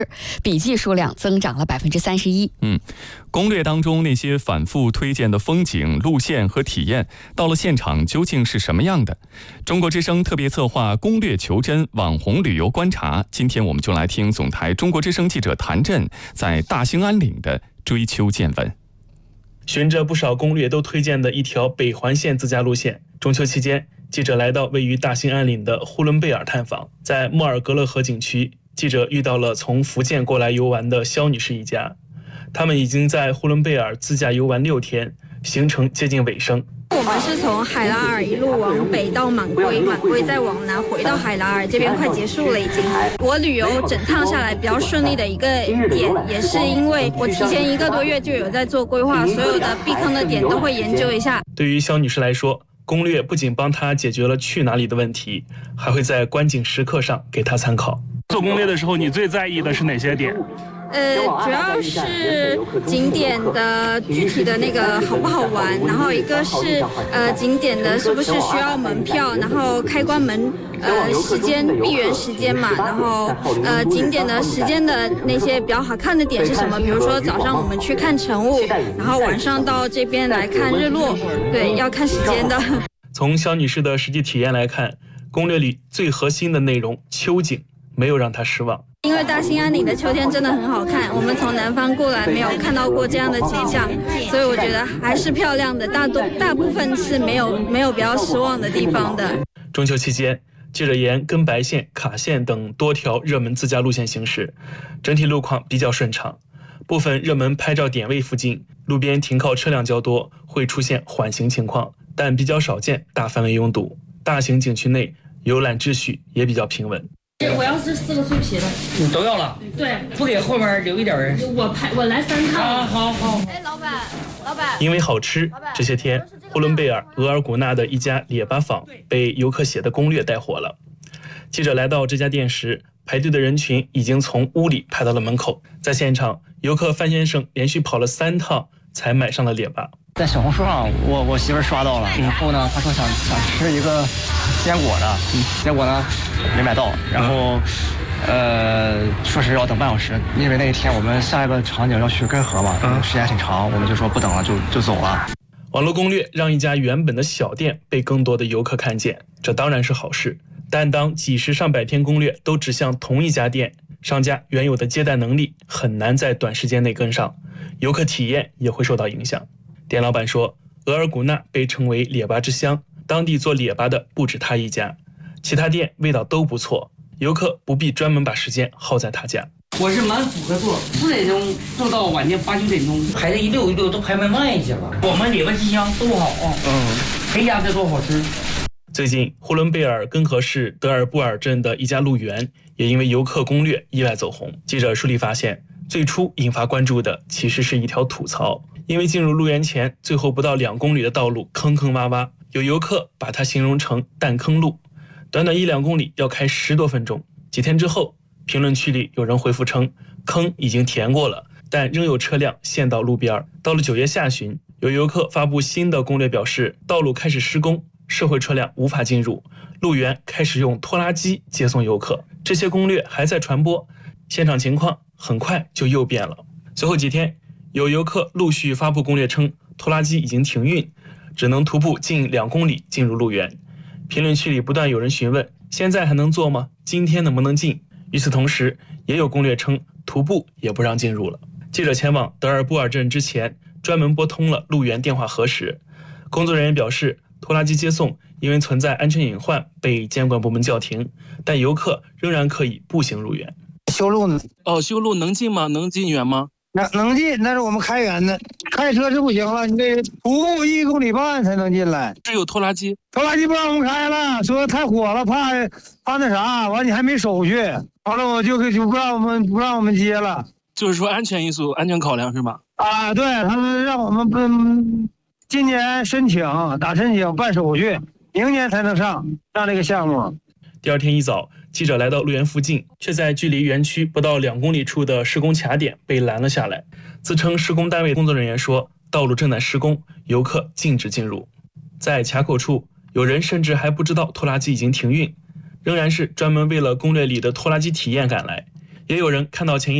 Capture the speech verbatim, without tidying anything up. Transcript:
笔记数量增长了百分之三十一。 嗯，攻略当中那些反复推荐的风景、路线和体验，到了现场究竟是什么样的？中国之声特别策划攻略求真网红旅游观察，今天我们就来听总台中国之声记者谭震在大兴安岭的追秋见闻。 循着不少攻略都推荐的一条北环线自驾路线，中秋期间，记者来到位于大兴安岭的呼伦贝尔探访。在莫尔格勒河景区，记者遇到了从福建过来游玩的肖女士一家，他们已经在呼伦贝尔自驾游玩六天，行程接近尾声。 我们是从海拉尔一路往北到满归，满归再往南回到海拉尔，这边快结束了已经。我旅游整趟下来比较顺利的一个点，也是因为我提前一个多月就有在做规划，所有的避坑的点都会研究一下。 对于肖女士来说，攻略不仅帮她解决了去哪里的问题，还会在观景时刻上给她参考。做攻略的时候，你最在意的是哪些点？ 呃，主要是景点的具体的那个好不好玩，然后一个是呃景点的是不是需要门票，然后开关门呃时间闭园时间嘛，然后呃景点的时间的那些比较好看的点是什么？比如说早上我们去看晨雾，然后晚上到这边来看日落，对，要看时间的。 从肖女士的实际体验来看，攻略里最核心的内容秋景没有让她失望。 因为大兴安岭的秋天真的很好看，我们从南方过来没有看到过这样的景象，所以我觉得还是漂亮的，大多大部分是没有没有比较失望的地方的。 中秋期间，记者沿根白线、卡线等多条热门自驾路线行驶，整体路况比较顺畅。部分热门拍照点位附近，路边停靠车辆较多，会出现缓行情况，但比较少见大范围拥堵。大型景区内游览秩序也比较平稳。 我要是四个脆皮的， 你都要了？ 对， 不给后面留一点人。 我拍，我来三趟。 好好好。 哎，老板，老板。 因为好吃，这些天呼伦贝尔额尔古纳的一家列巴坊被游客写的攻略带火了。记者来到这家店时，排队的人群已经从屋里排到了门口。在现场，游客范先生连续跑了三趟才买上了列巴。 在小红书上，我我媳妇刷到了，然后呢，她说想想吃一个坚果的，嗯，结果呢没买到，然后呃说是要等半小时，因为那一天我们下一个场景要去根河嘛，嗯，时间挺长，我们就说不等了，就就走了。 网络攻略让一家原本的小店被更多的游客看见，这当然是好事。但当几十上百篇攻略都指向同一家店，商家原有的接待能力很难在短时间内跟上，游客体验也会受到影响。店老板说，额尔古纳被称为列巴之乡，当地做列巴的不止他一家，其他店味道都不错，游客不必专门把时间耗在他家。 我是满负荷做，四点钟做到晚间八九点钟，排的一溜一溜都排没慢去了。我们列巴之乡都好啊，嗯，谁家这都好吃。 最近，呼伦贝尔根河市德尔布尔镇的一家路园也因为游客攻略意外走红。记者梳理发现，最初引发关注的其实是一条土槽，因为进入路园前最后不到两公里的道路坑坑洼洼，有游客把它形容成弹坑路，短短一两公里要开十多分钟。几天之后，评论区里有人回复称，坑已经填过了，但仍有车辆陷到路边。到了九月下旬，有游客发布新的攻略，表示道路开始施工，社会车辆无法进入，路园开始用拖拉机接送游客。这些攻略还在传播，现场情况很快就又变了。随后几天，有游客陆续发布攻略称，拖拉机已经停运，只能徒步近两公里进入路园。评论区里不断有人询问，现在还能做吗？今天能不能进？与此同时，也有攻略称徒步也不让进入了。记者前往德尔布尔镇之前，专门拨通了路园电话核实，工作人员表示，拖拉机接送因为存在安全隐患被监管部门叫停，但游客仍然可以步行入园。 修路呢？ 哦，修路能进吗？能进园吗？ 能能进，那是我们开园的，开车是不行了，你得徒步一公里半才能进来。 是有拖拉机， 拖拉机不让我们开了，说太火了，怕怕那啥，完你还没手续，完了我就就不让我们不让我们接了。 就是说安全因素、安全考量是吧？ 啊，对，他们让我们不今年申请打申请办手续，明年才能上上这个项目。 第二天一早，记者来到路园附近，却在距离园区不到两公里处的施工卡点被拦了下来。自称施工单位工作人员说，道路正在施工，游客禁止进入。在卡口处，有人甚至还不知道拖拉机已经停运，仍然是专门为了攻略里的拖拉机体验赶来。 也有人看到前一